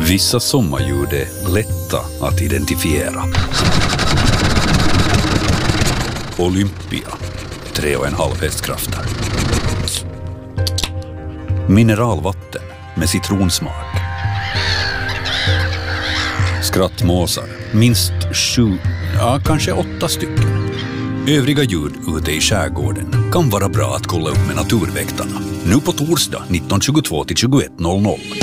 Vissa sommarljud är lätta att identifiera. Olympia, 3,5 hästkrafter. Mineralvatten med citronsmak. Skrattmåsar, minst 7, kanske 8 stycken. Övriga ljud ute i skärgården kan vara bra att kolla upp med naturväktarna. Nu på torsdag 19.22 till 21.00.